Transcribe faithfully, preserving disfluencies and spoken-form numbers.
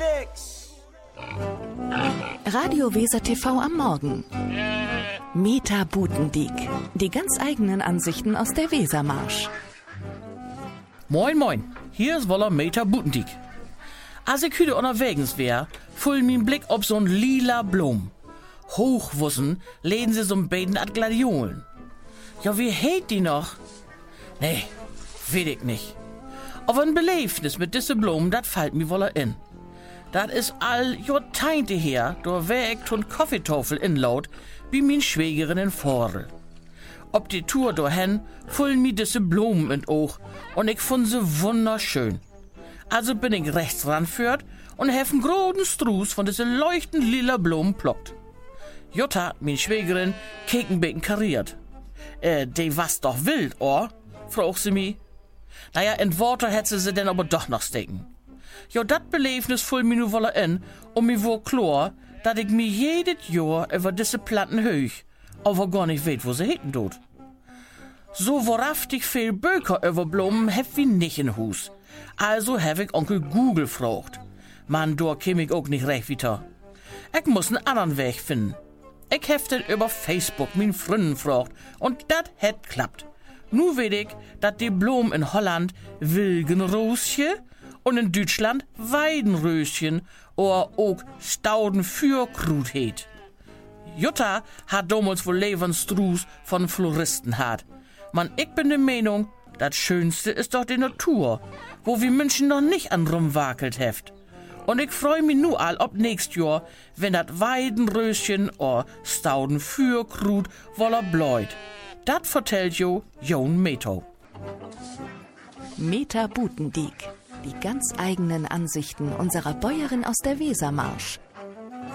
nix. Radio Weser T V am Morgen. Meta Butendiek. Die ganz eigenen Ansichten aus der Wesermarsch. Moin, moin. Hier ist Woller Meta Butendiek. Als ich heute unterwegs wär, full mein Blick ob so'n lila Blum. Hochwussen läden sie so'n beiden at Gladiolen. Ja, wie heet die noch? Nee, weet ich nicht. Aber ein Beleefnis mit diese Blumen, dat fällt mir woller in. Dat is all Jahrzehnte her, da wär ich ton Kaffeetafel inlaut, wie min Schwägerin in Vorl. Ob die Tour dahin, fullen mir diese Blumen in Oog und ich fand sie wunderschön. Also bin ich rechts ranführt und hef einen großen Struß von diese leuchtend lila Blumen plockt. Jutta, min Schwägerin, keek ein bisschen kariert. Äh, die was doch wild, or? Fragt sie mi. Naja, in Worte hätte sie denn aber doch noch stecken. Jo, dat Beleefnis full mi nu wolle in, und mi wohl klar, dat ich mi jedes Jahr über diese Planten höch, aber gar nicht weet, wo sie heten tut. So wahrhaftig viel Böker über Blumen hab wie nicht in Hus. Also hab ich Onkel Google gefragt. Man, da käm ich auch nicht recht weiter. Ich muss einen anderen Weg finden. Ich hab den über Facebook min Freunden gefragt und dat het klappt. Nu weet ich, dat die Blumen in Holland Wilgenröschen und in Deutschland Weidenröschen oder auch Staudenfürkrut heet. Jutta hat damals wohl Lebensstruß von Floristen hat. Man, ich bin der Meinung, das Schönste ist doch die Natur, wo wir Menschen noch nicht an rumwakelt heft. Und ich freu mich nu all ob nächst Jahr, wenn dat Weidenröschen oder Staudenfürkrut woller bläut. Dat vertellt jo Jon Meto. Meta Butendiek. Die ganz eigenen Ansichten unserer Bäuerin aus der Wesermarsch.